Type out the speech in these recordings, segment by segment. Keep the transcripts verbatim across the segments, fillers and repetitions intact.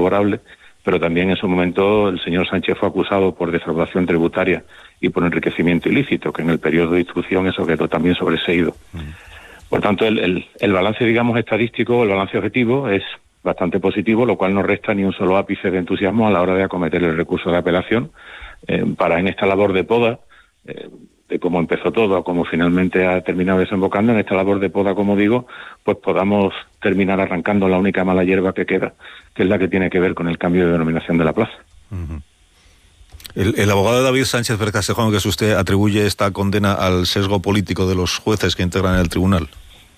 favorable, pero también en su momento el señor Sánchez fue acusado por defraudación tributaria y por enriquecimiento ilícito, que en el periodo de instrucción eso quedó también sobreseído. Mm. Por tanto, el, el, el balance, digamos, estadístico, el balance objetivo es bastante positivo, lo cual no resta ni un solo ápice de entusiasmo a la hora de acometer el recurso de apelación eh, para en esta labor de poda, eh, de cómo empezó todo a cómo finalmente ha terminado desembocando, en esta labor de poda, como digo, pues podamos terminar arrancando la única mala hierba que queda, que es la que tiene que ver con el cambio de denominación de la plaza. Uh-huh. El, el abogado David Sánchez Pérez Castejón, que es usted, atribuye esta condena al sesgo político de los jueces que integran el tribunal.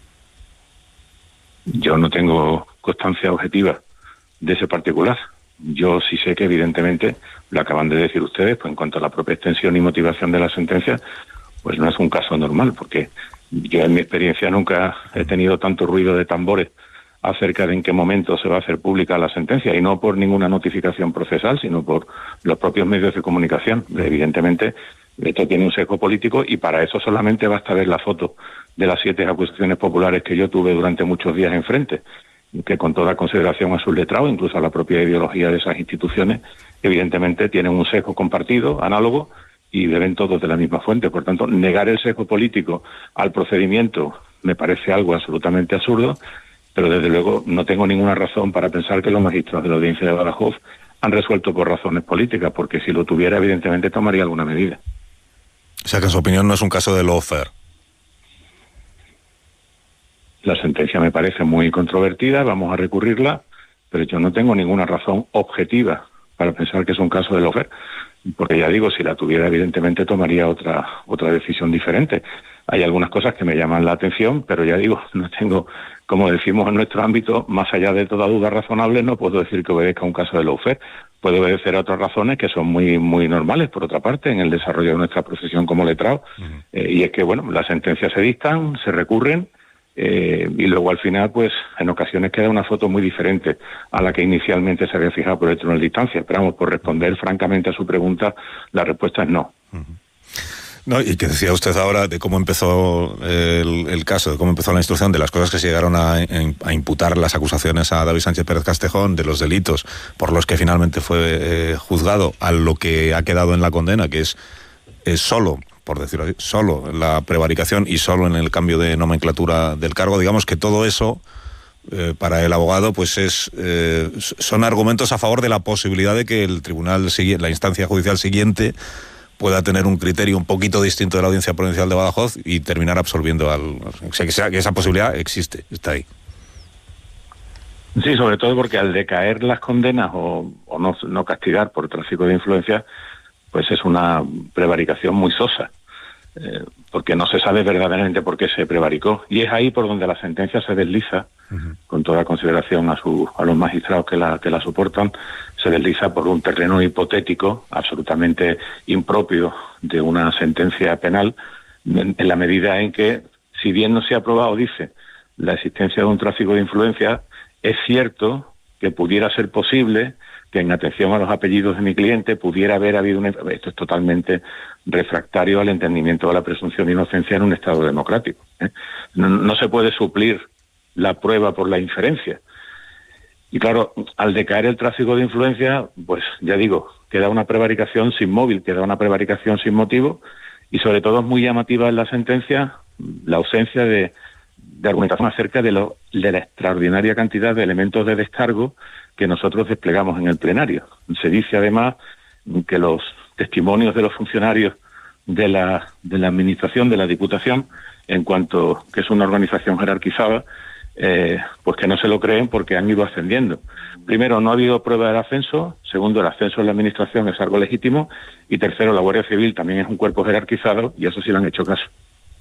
Yo no tengo constancia objetiva de ese particular. Yo sí sé que, evidentemente, lo acaban de decir ustedes, pues en cuanto a la propia extensión y motivación de la sentencia, pues no es un caso normal, porque yo en mi experiencia nunca he tenido tanto ruido de tambores acerca de en qué momento se va a hacer pública la sentencia, y no por ninguna notificación procesal, sino por los propios medios de comunicación. Evidentemente, esto tiene un sesgo político, y para eso solamente basta ver la foto de las siete acusaciones populares que yo tuve durante muchos días enfrente, que con toda consideración a sus letrados, incluso a la propia ideología de esas instituciones, evidentemente tienen un sesgo compartido, análogo, y beben todos de la misma fuente. Por tanto, negar el sesgo político al procedimiento me parece algo absolutamente absurdo, pero desde luego no tengo ninguna razón para pensar que los magistrados de la Audiencia de Badajoz han resuelto por razones políticas, porque si lo tuviera, evidentemente tomaría alguna medida. O sea que en su opinión no es un caso de lawfare. La sentencia me parece muy controvertida, vamos a recurrirla, pero yo no tengo ninguna razón objetiva para pensar que es un caso de lawfare, porque ya digo, si la tuviera, evidentemente tomaría otra otra decisión diferente. Hay algunas cosas que me llaman la atención, pero ya digo, no tengo, como decimos en nuestro ámbito, más allá de toda duda razonable, no puedo decir que obedezca a un caso de lawfare. Puede obedecer a otras razones que son muy muy normales, por otra parte, en el desarrollo de nuestra profesión como letrado, uh-huh. eh, y es que, bueno, las sentencias se dictan, se recurren, Eh, y luego al final, pues en ocasiones queda una foto muy diferente a la que inicialmente se había fijado por el tribunal de instancia. Pero vamos, por responder francamente a su pregunta, la respuesta es no. Uh-huh. No, y que decía usted ahora de cómo empezó el, el caso, de cómo empezó la instrucción, de las cosas que se llegaron a, a imputar las acusaciones a David Sánchez Pérez Castejón, de los delitos por los que finalmente fue eh, juzgado, a lo que ha quedado en la condena, que es, es solo... por decirlo así, solo en la prevaricación y solo en el cambio de nomenclatura del cargo. Digamos que todo eso, eh, para el abogado, pues es eh, son argumentos a favor de la posibilidad de que el tribunal, la instancia judicial siguiente, pueda tener un criterio un poquito distinto de la Audiencia Provincial de Badajoz y terminar absolviendo al... O sea, que, sea, que esa posibilidad existe, está ahí. Sí, sobre todo porque al decaer las condenas o, o no, no castigar por tráfico de influencias, pues es una prevaricación muy sosa, eh, porque no se sabe verdaderamente por qué se prevaricó, y es ahí por donde la sentencia se desliza, uh-huh. con toda consideración a su, a los magistrados que la, que la soportan, se desliza por un terreno hipotético, absolutamente impropio de una sentencia penal, en, en la medida en que, si bien no se ha aprobado, dice, la existencia de un tráfico de influencias, es cierto que pudiera ser posible que en atención a los apellidos de mi cliente pudiera haber habido una... Esto es totalmente refractario al entendimiento de la presunción de inocencia en un Estado democrático, ¿eh? No, no se puede suplir la prueba por la inferencia. Y claro, al decaer el tráfico de influencia, pues ya digo, queda una prevaricación sin móvil, queda una prevaricación sin motivo, y sobre todo es muy llamativa en la sentencia la ausencia de, de argumentación acerca de, lo, de la extraordinaria cantidad de elementos de descargo que nosotros desplegamos en el plenario. Se dice además que los testimonios de los funcionarios de la, de la administración, de la Diputación, en cuanto que es una organización jerarquizada, eh, pues que no se lo creen porque han ido ascendiendo. Primero, no ha habido prueba del ascenso. Segundo, el ascenso en la administración es algo legítimo. Y tercero, la Guardia Civil también es un cuerpo jerarquizado y eso sí le han hecho caso.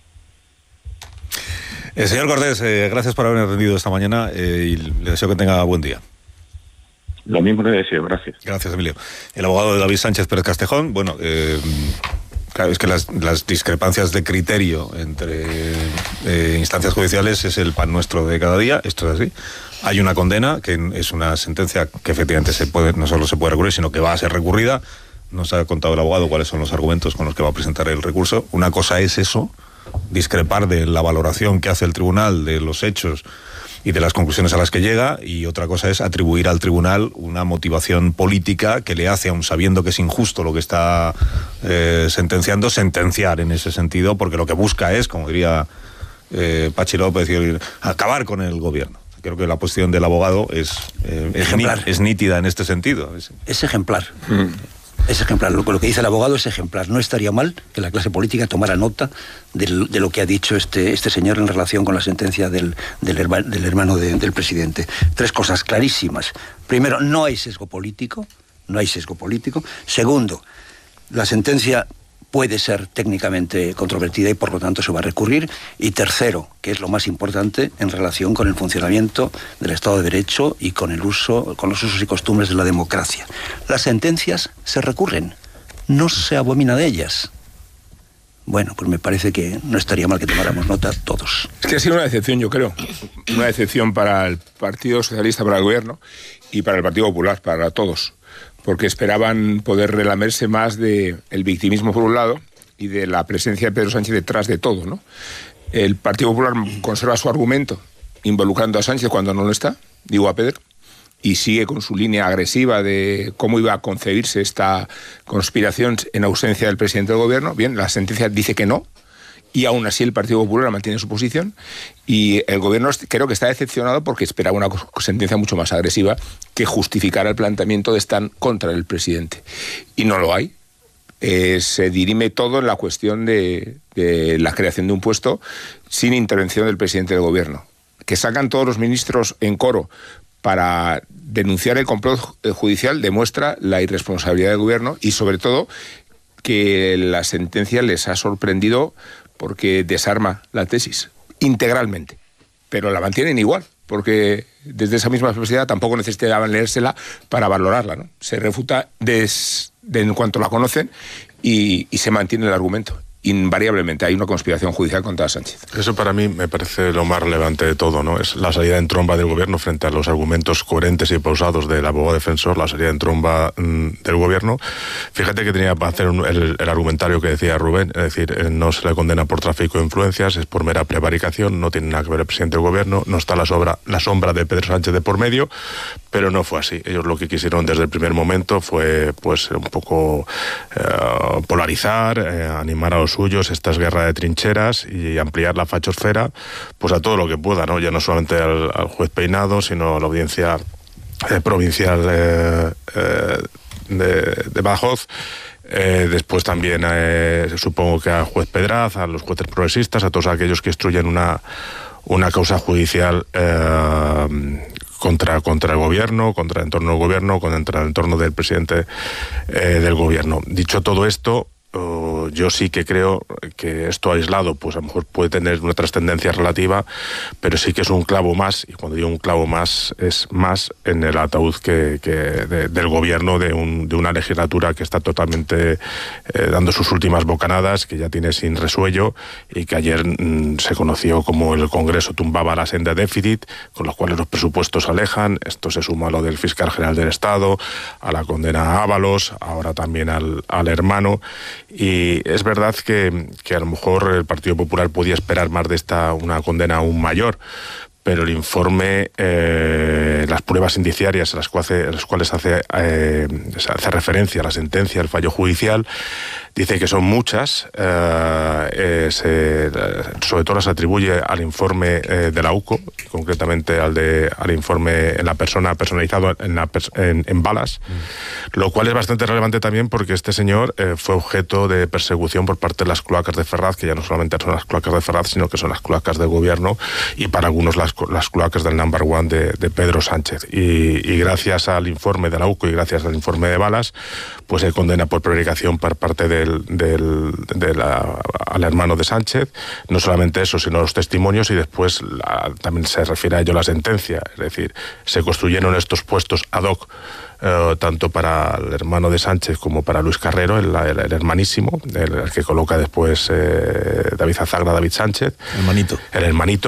Eh, señor Cortés, eh, gracias por haberme atendido esta mañana eh, y le deseo que tenga buen día. Lo mismo le deseo, gracias. Gracias, Emilio. El abogado de David Sánchez Pérez Castejón, bueno, eh, claro, es que las, las discrepancias de criterio entre eh, instancias judiciales es el pan nuestro de cada día, esto es así. Hay una condena, que es una sentencia que efectivamente se puede, no solo se puede recurrir, sino que va a ser recurrida. Nos ha contado el abogado cuáles son los argumentos con los que va a presentar el recurso. Una cosa es eso, discrepar de la valoración que hace el tribunal de los hechos y de las conclusiones a las que llega, y otra cosa es atribuir al tribunal una motivación política que le hace, aun sabiendo que es injusto lo que está eh, sentenciando, sentenciar en ese sentido, porque lo que busca es, como diría eh, Pachi López, decir, acabar con el gobierno. Creo que la posición del abogado es, eh, es, ní, es nítida en este sentido. Es, es ejemplar. Mm. Es ejemplar. Lo, lo que dice el abogado es ejemplar. No estaría mal que la clase política tomara nota de, de lo que ha dicho este, este señor en relación con la sentencia del, del, herma, del hermano de, del presidente. Tres cosas clarísimas. Primero, no hay sesgo político. No hay sesgo político. Segundo, la sentencia puede ser técnicamente controvertida y por lo tanto se va a recurrir. Y tercero, que es lo más importante en relación con el funcionamiento del Estado de Derecho y con el uso, con los usos y costumbres de la democracia. Las sentencias se recurren, no se abomina de ellas. Bueno, pues me parece que no estaría mal que tomáramos nota todos. Es que ha sido una decepción, yo creo. Una decepción para el Partido Socialista, para el Gobierno, y para el Partido Popular, para todos. Porque esperaban poder relamerse más del victimismo por un lado y de la presencia de Pedro Sánchez detrás de todo, ¿no? El Partido Popular conserva su argumento involucrando a Sánchez cuando no lo está, digo a Pedro, y sigue con su línea agresiva de cómo iba a concebirse esta conspiración en ausencia del presidente del Gobierno. Bien, la sentencia dice que no, y aún así el Partido Popular mantiene su posición, y el Gobierno creo que está decepcionado porque esperaba una sentencia mucho más agresiva que justificara el planteamiento de estar contra el presidente. Y no lo hay. Eh, se dirime todo en la cuestión de, de la creación de un puesto sin intervención del presidente del Gobierno. Que sacan todos los ministros en coro para denunciar el complot judicial demuestra la irresponsabilidad del Gobierno, y sobre todo que la sentencia les ha sorprendido porque desarma la tesis integralmente, pero la mantienen igual, porque desde esa misma perspectiva tampoco necesitaban leérsela para valorarla, ¿no? Se refuta des, de, en cuanto la conocen y, y se mantiene el argumento. Invariablemente hay una conspiración judicial contra Sánchez. Eso para mí me parece lo más relevante de todo, ¿no? Es la salida en tromba del Gobierno frente a los argumentos coherentes y pausados del abogado defensor, la salida en tromba mmm, del Gobierno. Fíjate que tenía para hacer un, el, el argumentario que decía Rubén, es decir, eh, no se le condena por tráfico de influencias, es por mera prevaricación, no tiene nada que ver el presidente del Gobierno, no está la, sobra, la sombra de Pedro Sánchez de por medio, pero no fue así. Ellos lo que quisieron desde el primer momento fue, pues, un poco eh, polarizar, eh, animar a los suyos, esta es guerra de trincheras, y ampliar la fachosfera pues a todo lo que pueda, ¿no? Ya no solamente al, al juez Peinado, sino a la audiencia eh, provincial eh, eh, de, de Badajoz. Eh, después también eh, supongo que al juez Pedraz, a los jueces progresistas, a todos aquellos que instruyen una, una causa judicial eh, contra, contra el gobierno, contra el entorno del gobierno, contra el entorno del presidente eh, del gobierno. Dicho todo esto, Uh, yo sí que creo que esto aislado pues a lo mejor puede tener una trascendencia relativa, pero sí que es un clavo más, y cuando digo un clavo más es más en el ataúd que, que de, del gobierno de, un, de una legislatura que está totalmente eh, dando sus últimas bocanadas, que ya tiene sin resuello, y que ayer mm, se conoció como el Congreso tumbaba la senda de déficit, con los cuales los presupuestos alejan. Esto se suma a lo del fiscal general del Estado, a la condena a Ábalos, ahora también al, al hermano. Y es verdad que, que a lo mejor el Partido Popular podía esperar más de esta, una condena aún mayor, pero el informe, eh, las pruebas indiciarias a las cuales hace, las cuales hace, eh, hace referencia a la sentencia, el fallo judicial, dice que son muchas, eh, eh, se, sobre todo las atribuye al informe eh, de la U C O, y concretamente al, de, al informe en la persona personalizado en, la, en, en balas, mm. lo cual es bastante relevante también porque este señor eh, fue objeto de persecución por parte de las cloacas de Ferraz, que ya no solamente son las cloacas de Ferraz, sino que son las cloacas del gobierno, y para algunos las, las cloacas del number one de, de Pedro Sánchez. Y, y gracias al informe de la U C O y gracias al informe de balas, pues se condena por prevaricación por parte del Del, de la, al hermano de Sánchez. No solamente eso, sino los testimonios, y después la, también se refiere a ello la sentencia. Es decir, se construyeron estos puestos ad hoc eh, tanto para el hermano de Sánchez como para Luis Carrero, el, el, el hermanísimo, el, el que coloca después eh, David Azagra, David Sánchez. Hermanito. El hermanito.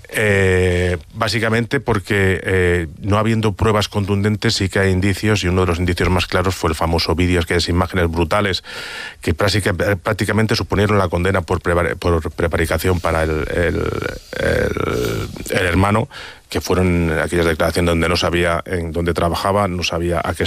Eh, básicamente porque eh, no habiendo pruebas contundentes sí que hay indicios, y uno de los indicios más claros fue el famoso vídeo, que es imágenes brutales que prácticamente suponieron la condena por, por prevaricación para el, el, el, el hermano, que fueron aquellas declaraciones donde no sabía en dónde trabajaba, no sabía a qué